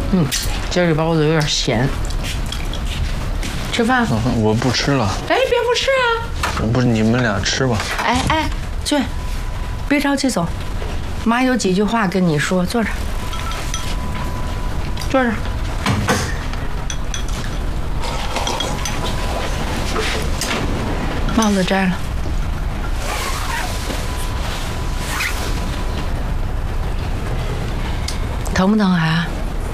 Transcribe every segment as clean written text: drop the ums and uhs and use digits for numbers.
今儿这包子有点咸。吃饭？ 我不吃了。 哎，别不吃啊！ 不是你们俩吃吧？ 哎，俊，别着急走，妈有几句话跟你说，坐这儿，坐这儿。帽子摘了。疼不疼还？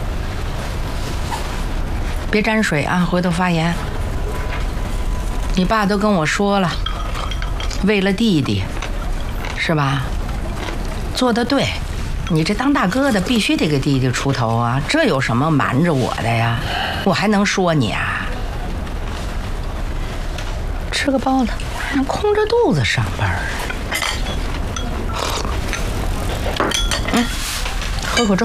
别沾水啊，回头发炎。你爸都跟我说了，为了弟弟，是吧？做得对，你这当大哥的必须得给弟弟出头啊，这有什么瞒着我的呀？我还能说你啊？吃个包子，还空着肚子上班。喝口粥。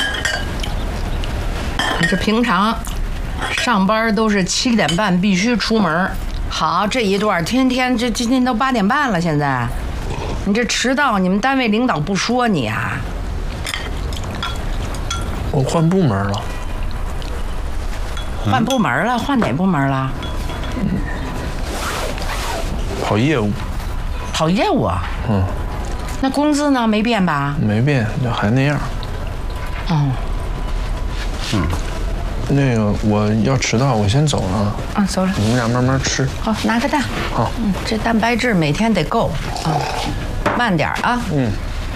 你这平常上班都是7点半必须出门，好这一段天天这今天都8点半了，现在你这迟到，你们单位领导不说你啊？ 我换部门了。 换部门了？换哪部门了？ 跑业务。 跑业务啊？那工资呢？没变吧？ 没变，就还那样。那个我要迟到，我先走了。 走了。 你们俩慢慢吃。 好，拿个蛋。 好。 这蛋白质每天得够啊，慢点啊。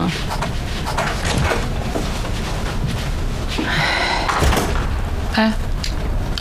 哎。